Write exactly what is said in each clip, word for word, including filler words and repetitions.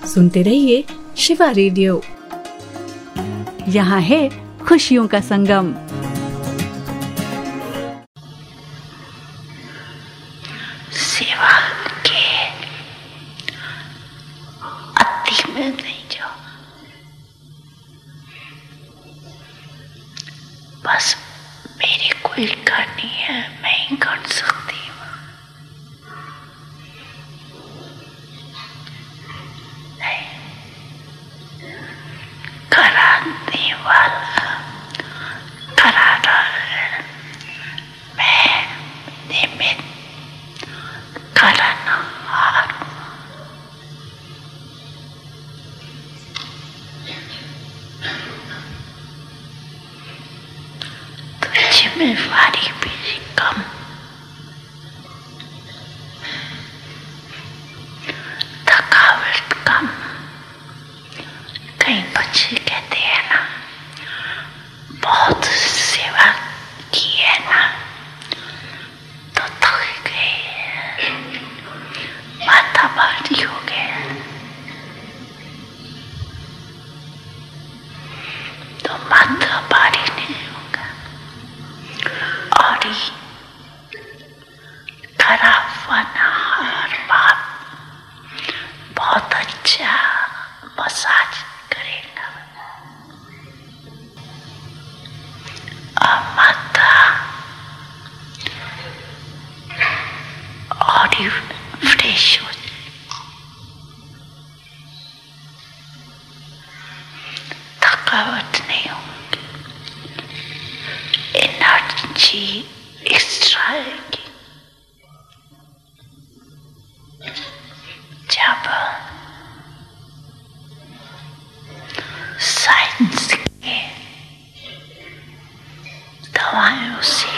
सुनते रहिए शिवा रेडियो। यहाँ है खुशियों का संगम। सेवा के अति में नहीं जाओ, बस मेरी कोई करनी है, मैं ही कर सकती हूँ। नहीं, कराने वाला करा रहा है, मैं निमित्त करनहार हूँ। तो जिम्मेवारी भी कम, थकावट कम। कई बच्चे कहते हैं ना, बहुत सेवा की है ना तो थक गए, माथा भारी हो गया। तो माथा भारी नहीं होगा, और करनहार बाप बहुत अच्छा मसाज करेगा। और माथा और फ्रेश हो जाए, थकावट नहीं होगी, एनर्जी एक्स्ट्रा आएगी। जब साइंस के दवाइयों से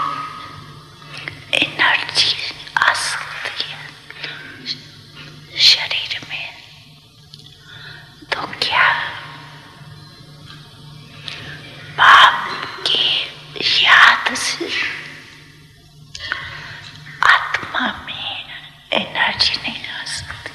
एनर्जी आ सकती है शरीर में, तो क्या बाप की याद से आत्मा में एनर्जी नहीं आ सकती?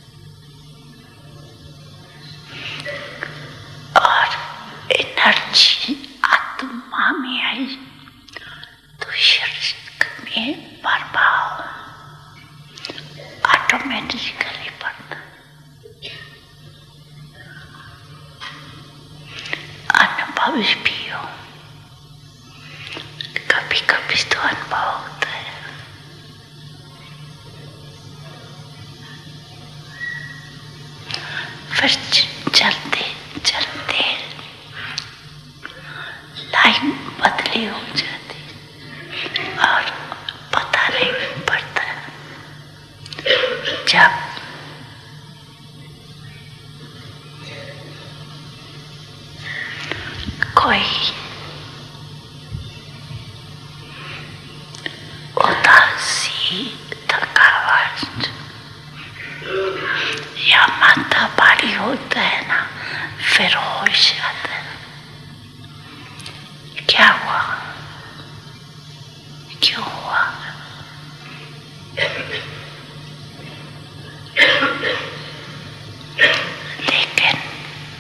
और एनर्जी आत्मा में आई तो शरीर में प्रभाव ऑटोमेटिकली पड़ता। अनुभव भी हो, कभी कभी तो अनुभव होता है। फिर चलते चलते लाइन बदली हो जाती और पता नहीं पड़ता। जब कोई उदासी, थकावट या माथा भारी होता है ना, फिर होश आता है। क्या हुआ?